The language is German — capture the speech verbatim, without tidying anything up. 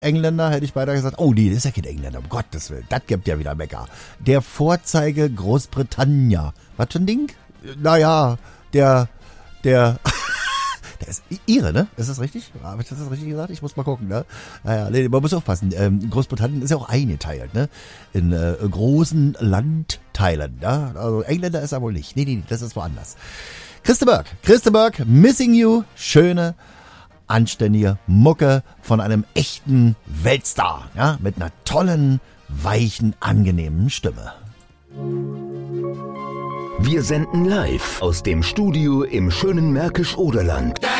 Engländer, hätte ich beinahe gesagt. Oh nee, das ist ja kein Engländer, um Gottes Willen. Das gibt ja wieder Mecker. Der Vorzeige Großbritannia. Was für ein Ding? Naja, der, der... Der ist Ire, ne? Ist das richtig? Habe ich das richtig gesagt? Ich muss mal gucken, ne? Naja, nee, man muss aufpassen. Ähm, Großbritannien ist ja auch eingeteilt, ne? In äh, großen Landteilen, ja? Also Engländer ist er wohl nicht. Nee, nee, nee, das ist woanders. Christa Burke, Christa Burke, Missing You. Schöne, anständige Mucke von einem echten Weltstar, ja? Mit einer tollen, weichen, angenehmen Stimme. Wir senden live aus dem Studio im schönen Märkisch-Oderland.